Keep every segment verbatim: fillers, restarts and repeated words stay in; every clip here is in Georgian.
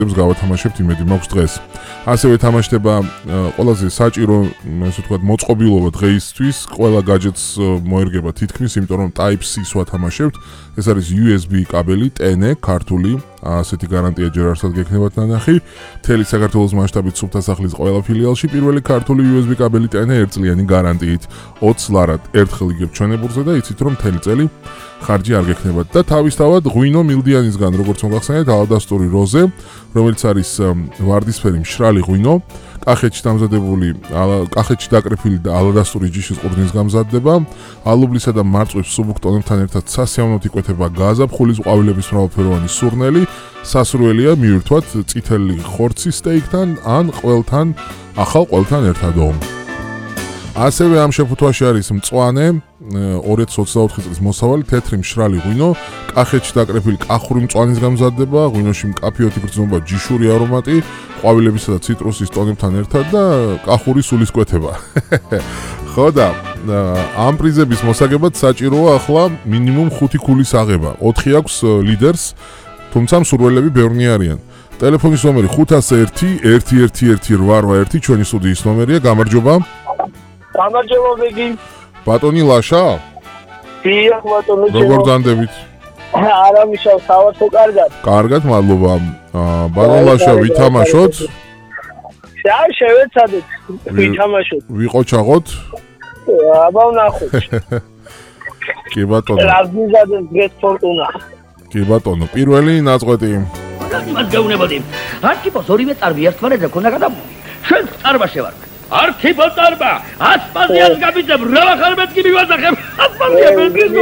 გავათამაშებთ იმედი მაქვს დღეს. ასევე თამაშდება ყველაზე საჭირო, ასე ვთქვათ, მოწყობილობა დღეისთვის, ყველა gadgets მოერგება თითქმის, იმიტომ რომ Type-C-ს ვათამაშებთ. ეს არის U S B კაბელი, ტენე, ქართული, ასეთი გარანტია ჯერ არსად გექნებათ ნანახი. მთელი საქართველოს მასშტაბით სუფთასახლის ყველა ფილიალში პირველი ქართული U S B კაბელი ტენე ერთწლიანი გარანტიით ოცი ლარად ერთხელ იგებ ჩვენებურზე და იცით რომ მთელი წელი ხარჯი არ გექნებათ და თავისთავად ღვინო მილდიანისგან როგორც მოგახსენეთ ალადასტური როზე, რომელიც არის ვარდისფერი მშრალი ღვინო, კახეთში დამზადებული, კახეთში დაკრეფილი და ალადასტური ჯიშის ყურძნის გამზადდება, ალუბლისა და მარწყვის სუბუქ ტონებთან ერთად სასიამოვნოდ იკვეთება გაზაფხულის ყვავილების მრავალფეროვანი სურნელი, სასურველია მივირთვათ წითელი ხორცი სტეიკთან ან ყველთან, ახალ ყველთან ერთადო. ასევე ამ შეფუთვაში არის მწვანე ორი ათას ოცდაოთხი წლის მოსავალი თეთრი მშრალი ღვინო, კახეთში დაკრეფილი კახური მწვანის გამზადდება, ღვინოში მკაფიოთი გრძნობა ჯიშური არომატი, ყვავილებისა და ციტრუსის ტონებთან ერთად და კახური სულისკვეთება. ხო და ამ პრიზების მოსაგებად საჭიროა ახლა მინიმუმ ხუთი ქულის აღება. ოთხი აქვს ლიდერს, თუმცა მსურველები ბევრნი არიან. ტელეფონის ნომერი ხუთას ერთი ერთი ერთი ერთი რვა ერთი ჩვენი სტუდიის ნომერია. გამარჯობა. გამარჯობა ბეგი. ბატონი ლაშა? დიახ ბატონო. როგორ დანდებით? არა მიშავ, სავარცხო კარგად. კარგად, მადლობა. ბატონ ლაშა, ვითამაშოთ? შა შევეცადეთ, ვითამაშოთ. ვიყოჩაღოთ? აბა ვნახოთ. კი ბატონო. რაზმიზადეს დღეს ფორტუნა. კი ბატონო, პირველი ნაწყვეტი. მას გაუნებოდი. არქიპოს ორივე წარბი ერთმანეთზე ქონდა გადაბული. შენ წარბაში ვარ. არქიპო წარბა, ასპაზიას გაბიძებ, რა ხარბეთ კი მივაძახებ. ასპაზია ბენზინი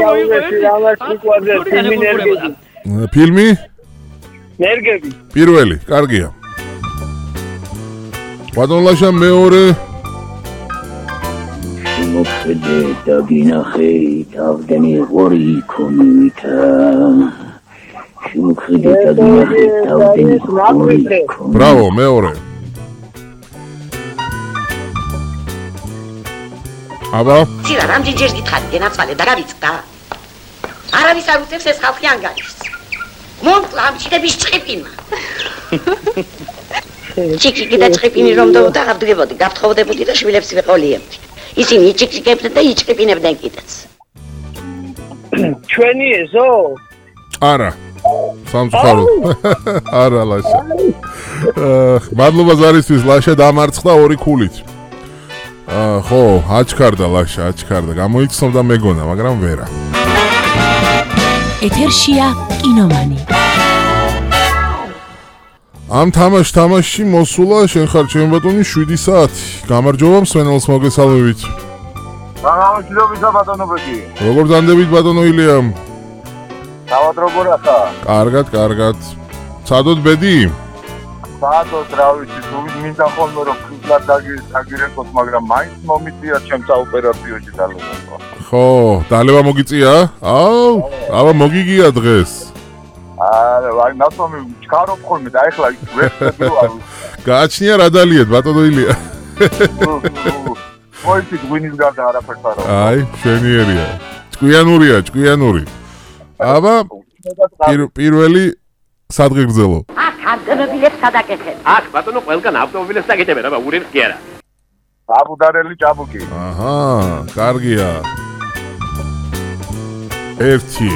მოიყო. ფილმი? ნერგები. პირველი, კარგია. ბატონ ლაშა მეორე. მოხდე და გინახე თავდენი ღორი ქონითა. მოხდე და გინახე თავდენი ღორი. ბრავო, მეორე. აბა ცირა რამდენი ჯერ გითხარი გენაცვალე და გავიწყდა არავის არ უწევს ეს ხალხი ანგარიშს მომკლა ამ ჩიკების ჭყიპინა ჩიკიკი და ჭყიპინი რომ დავდგებოდი გავთხოვდებოდი და შვილებს ვეყოლიებდი ისინი ჩიკიკებდნენ და იჭყიპინებდნენ კიდეც ჩვენი ეზო არა სამწუხარო არა ლაშა მადლობა ზარისთვის ლაშა დამარცხდა ორი ქულით აა ხო, აჩქარდა ლაშა, აჩქარდა. გამოიცნობდა მეგონა, მაგრამ ვერა. ეთერშია კინომანი. ამ თამაშ თამაშში მოსულა შენ ხარ ჩემი ბატონი შვიდი საათი. გამარჯობა მსმენელს მოგესალმებით. გამარჯობა ბატონო ბეგი. როგორ დანდებით ბატონო ილიამ? თავად როგორ ახლა? კარგად, კარგად. ცადოთ ბედი? სადოთ რა ვიცი, თუ მინდა ხოლმე რომ ფუძლად დაგირეკოთ, მაგრამ მაინც მომიწია ჩემს ოპერაციოში დალევა. ხო, დალევა მოგიწია? აუ, აბა მოგიგია დღეს. არა, აი ნაცნობი ჩქარობ ხოლმე და ეხლა ვერცები ვარ. გააჩნია რა დალიეთ ბატონო ილია. მოიცი გვინის გარდა არაფერს არ აქვს. აი, შენიერია. ჭკვიანურია, ჭკვიანური. აბა პირველი სადღეგრძელო. ავტომობილებს გადაკეთებ. აქ ბატონო ყველგან ავტომობილებს დაგეთებენ, აბა ურემს კი არა. აბუდარელი ჭაბუკი. აჰა, კარგია. ერთი.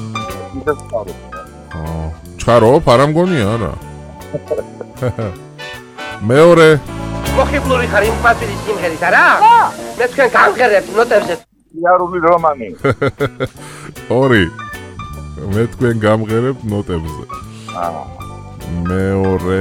აა, ჩხარობ, არ ამგონია არა. მეორე. მოხიბლური ხარ იმ პატრის სიმღერის არა? ხო. მე თქვენ გამღერებთ ნოტებზე. იარული რომანი. ორი. მე თქვენ გამღერებთ ნოტებზე. აა მეორე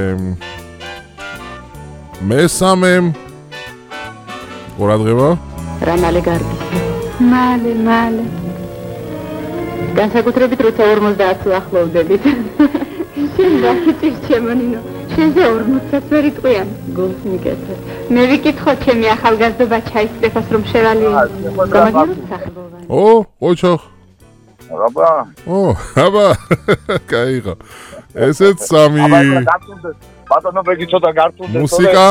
მესამე ყურადღება რა მალე გარბის მალე მალე განსაკუთრებით როცა ორმოცდაათს ახლოვდებით შენ გახიწის ჩემონინო შენზე ორმოცდაათს ვერ იტყვიან გულს მიკეთებ მე ვიკითხო ჩემი ახალგაზრდობა ჩაისწრებას რომ შევალი გამაგირო სახელოვანი ო ოჩახ აბა ო აბა кайღა ესეც სამი ბატონო ბეგი ცოტა გართულდეს მუსიკა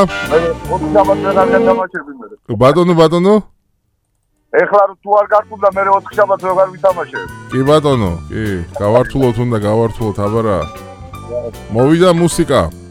ბატონო ბატონო ეხლა თუ არ გართულდა მე ოთხ შაბათს როგორ ვითამაშებ კი ბატონო კი გავართულოთ უნდა გავართულოთ აბა რა მოვიდა მუსიკა.